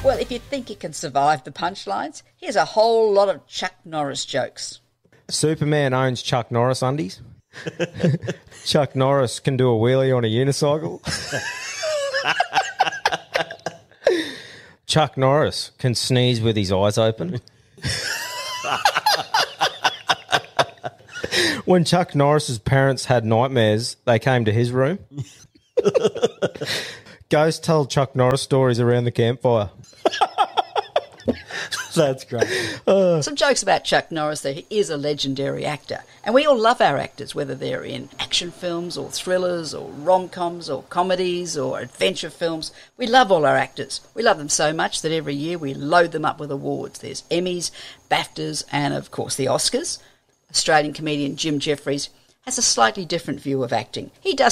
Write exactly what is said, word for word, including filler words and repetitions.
Well, if you think you can survive the punchlines, here's a whole lot of Chuck Norris jokes. Superman owns Chuck Norris undies. Chuck Norris can do a wheelie on a unicycle. Chuck Norris can sneeze with his eyes open. When Chuck Norris's parents had nightmares, they came to his room. Ghosts tell Chuck Norris stories around the campfire. That's great. Uh, Some jokes about Chuck Norris, that he is a legendary actor. And we all love our actors, whether they're in action films or thrillers or rom-coms or comedies or adventure films. We love all our actors. We love them so much that every year we load them up with awards. There's Emmys, BAFTAs and, of course, the Oscars. Australian comedian Jim Jeffries has a slightly different view of acting. He doesn't